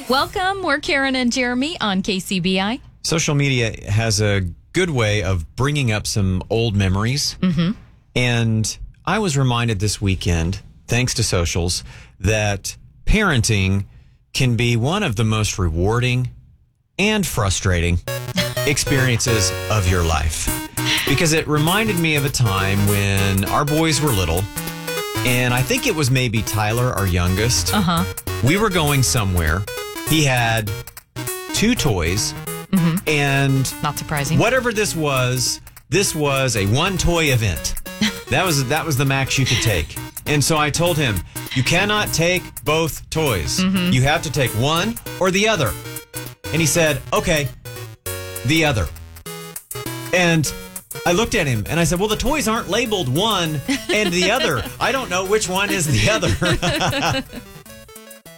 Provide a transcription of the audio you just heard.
Welcome. We're Karen and Jeremy on KCBI. Social media has a good way of bringing up some old memories. Mm-hmm. And I was reminded this weekend, thanks to socials, that parenting can be one of the most rewarding and frustrating experiences of your life. Because it reminded me of a time when our boys were little, and I think it was maybe Tyler, our youngest. We were going somewhere. He had 2 toys, and Not surprising. whatever this was a 1-toy event. That was the max you could take. And so I told him, you cannot take both toys. You have to take one or the other. And he said, okay, the other. And I looked at him and I said, well, the toys aren't labeled one and the other. I don't know which one is the other.